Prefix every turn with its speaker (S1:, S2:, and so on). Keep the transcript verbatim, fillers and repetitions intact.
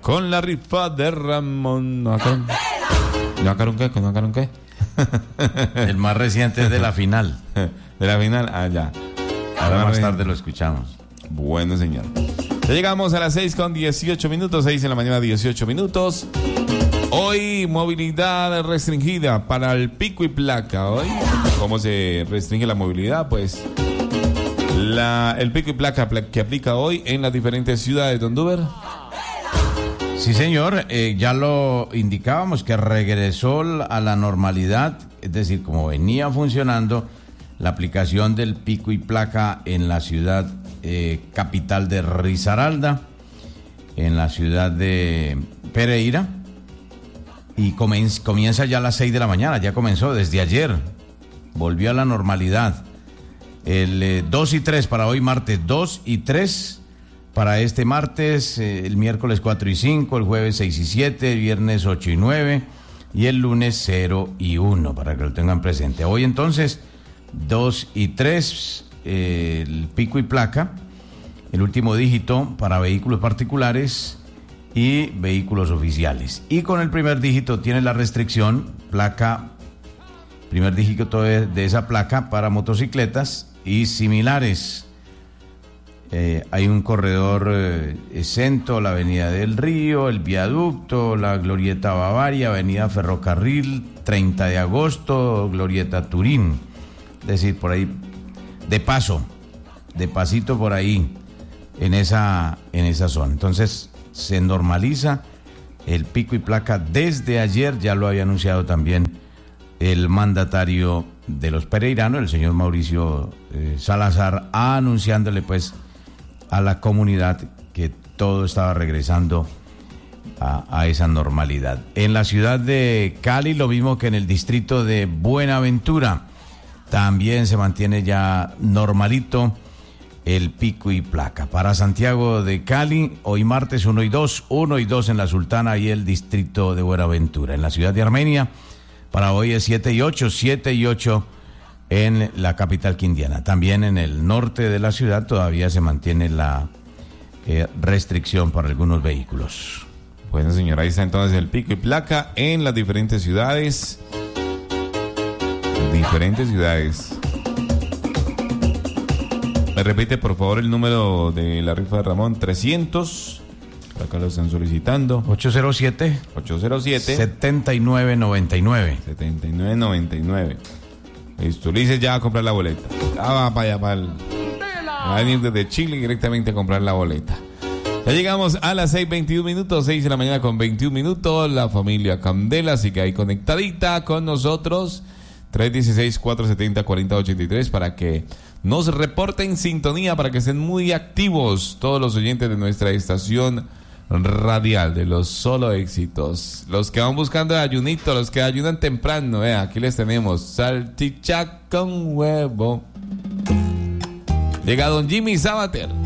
S1: con la rifa de Ramón. ¿No acaron, ¿No acaron qué? ¿No acaron qué?
S2: El más reciente es de la final.
S1: De la final, ah, ya.
S2: Ahora más tarde lo escuchamos.
S1: Bueno, señor. Ya llegamos a las seis con dieciocho minutos, seis en la mañana, dieciocho minutos. Hoy, movilidad restringida para el pico y placa. Hoy, ¿cómo se restringe la movilidad? Pues, la, el pico y placa que aplica hoy en las diferentes ciudades de Honduras.
S2: Sí, señor, eh, ya lo indicábamos que regresó a la normalidad, es decir, como venía funcionando la aplicación del pico y placa en la ciudad eh, capital de Risaralda, en la ciudad de Pereira, y comienza, comienza ya a las seis de la mañana, ya comenzó desde ayer, volvió a la normalidad. El eh, dos y tres para hoy martes, dos y tres para este martes, eh, el miércoles cuatro y cinco, el jueves seis y siete, el viernes ocho y nueve y el lunes cero y uno, para que lo tengan presente. Hoy entonces, dos y tres, eh, el pico y placa, el último dígito para vehículos particulares y vehículos oficiales. Y con el primer dígito tiene la restricción, placa, primer dígito de, de esa placa para motocicletas y similares. Eh, hay un corredor eh, exento, la Avenida del Río, el Viaducto, la Glorieta Bavaria, Avenida Ferrocarril, treinta de agosto, Glorieta Turín. Es decir, por ahí, de paso, de pasito por ahí, en esa, en esa zona. Entonces, se normaliza el pico y placa desde ayer, ya lo había anunciado también el mandatario de los pereiranos, el señor Mauricio eh, Salazar, anunciándole pues a la comunidad que todo estaba regresando a, a esa normalidad. En la ciudad de Cali, lo mismo que en el distrito de Buenaventura, también se mantiene ya normalito el pico y placa. Para Santiago de Cali, hoy martes uno y dos, uno y dos en la Sultana y el distrito de Buenaventura. En la ciudad de Armenia, para hoy es siete y ocho, siete y ocho en la capital quindiana. También en el norte de la ciudad todavía se mantiene la eh, restricción para algunos vehículos.
S1: Bueno, señora, ahí está entonces el pico y placa en las diferentes ciudades. Diferentes ciudades. Me repite, por favor, el número de la rifa de Ramón. Trescientos. Acá lo están solicitando.
S2: ocho cero siete.
S1: ocho cero siete.
S2: setenta y nueve noventa y nueve.
S1: setenta y nueve noventa y nueve. Listo, le dices ya a comprar la boleta. Ah, va para allá, para el... Va a venir desde Chile directamente a comprar la boleta. Ya llegamos a las seis veintiún minutos, seis de la mañana con veintiún minutos. La familia Candela sigue ahí conectadita con nosotros. tres uno seis, cuatro siete cero, cuatro cero ocho tres para que nos reporten sintonía, para que estén muy activos todos los oyentes de nuestra estación radial de los solo éxitos, los que van buscando ayunito, los que ayunan temprano. Eh, aquí les tenemos salchicha con huevo. Llega don Jimmy Sabater.